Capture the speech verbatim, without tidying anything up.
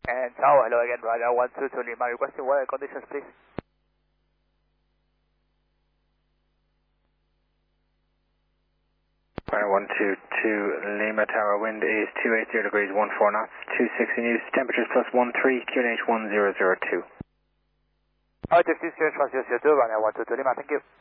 And tower, hello again, Roger, one two two Lima, requesting weather conditions, please. one two two Lima Tower, wind is two eighty degrees, one four knots, two sixty News, temperatures plus one three, Q N H one zero zero two. Alright, this is Q N H one zero zero two, runway one two two Lima, thank you.